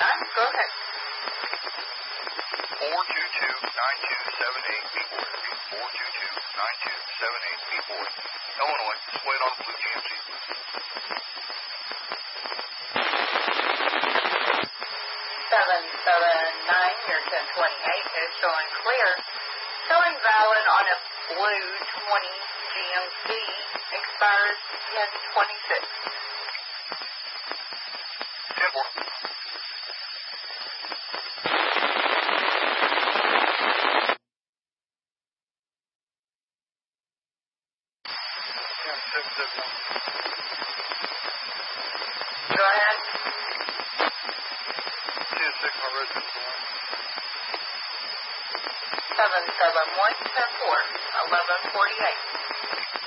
Go ahead. 422-9278 422-9278 Illinois, displayed on Blue GMC. 779, your 1028 is showing clear. Showing valid on a Blue 20 GMC, expires 1026. 10-4. Go ahead. 2-6, my residence. 771, 10-4, 1148.